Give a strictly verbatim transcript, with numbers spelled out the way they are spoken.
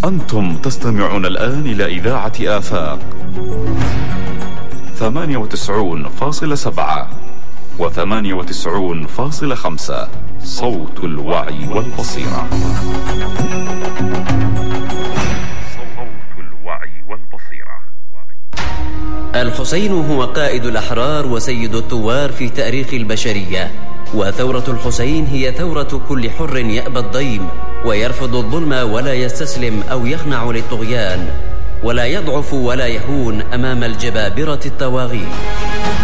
أنتم تستمعون الآن إلى إذاعة آفاق ثمانية وتسعون فاصلة سبعة وثمانية وتسعون فاصلة خمسة، صوت الوعي والبصيرة. صوت الوعي والبصيرة. الحسين هو قائد الأحرار وسيد الثوار في تاريخ البشرية، وثورة الحسين هي ثورة كل حر يأبى الضيم ويرفض الظلم ولا يستسلم أو يخنع للطغيان، ولا يضعف ولا يهون أمام الجبابرة الطواغيت.